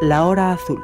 La Hora Azul.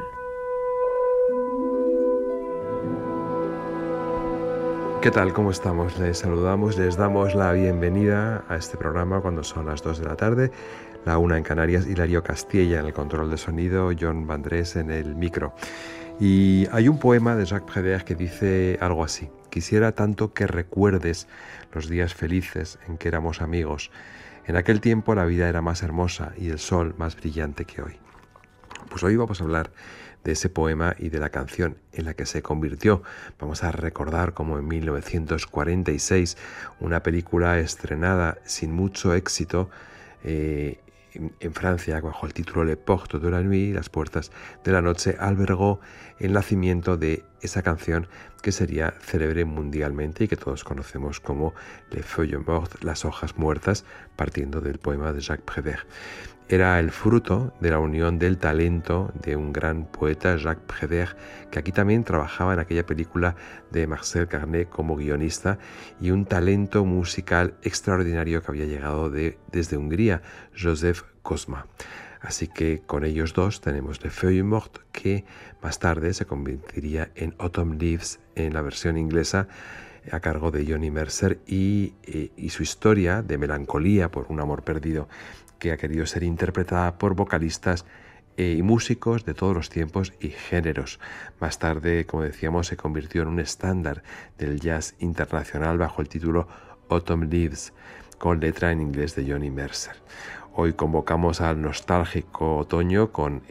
¿Qué tal? ¿Cómo estamos? Les saludamos, les damos la bienvenida a este programa cuando son las 2 de la tarde, la 1 en Canarias, Hilario Castilla en el control de sonido, John Vandrés en el micro. Y hay un poema de Jacques Prévert que dice algo así: quisiera tanto que recuerdes los días felices en que éramos amigos. En aquel tiempo la vida era más hermosa y el sol más brillante que hoy. Pues hoy vamos a hablar de ese poema y de la canción en la que se convirtió. Vamos a recordar cómo en 1946 una película estrenada sin mucho éxito en Francia bajo el título Les Portes de la Nuit, las puertas de la noche, albergó el nacimiento de esa canción que sería célebre mundialmente y que todos conocemos como Les Feuilles Mortes, las hojas muertas, partiendo del poema de Jacques Prévert. Era el fruto de la unión del talento de un gran poeta, Jacques Prévert, que aquí también trabajaba en aquella película de Marcel Carné como guionista, y un talento musical extraordinario que había llegado desde Hungría, József Kosma. Así que con ellos dos tenemos Les Feuilles Mortes, que más tarde se convertiría en Autumn Leaves en la versión inglesa, a cargo de Johnny Mercer, y su historia de melancolía por un amor perdido que ha querido ser interpretada por vocalistas y músicos de todos los tiempos y géneros. Más tarde, como decíamos, se convirtió en un estándar del jazz internacional bajo el título Autumn Leaves, con letra en inglés de Johnny Mercer. Hoy convocamos al nostálgico otoño con